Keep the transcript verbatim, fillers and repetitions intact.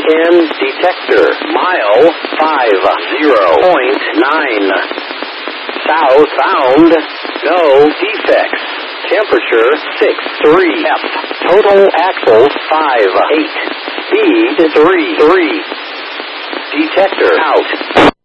ten detector. Mile five zero point nine. Southbound, no defects. Temperature six three F. Total axle five eight. Speed three three. Detector out.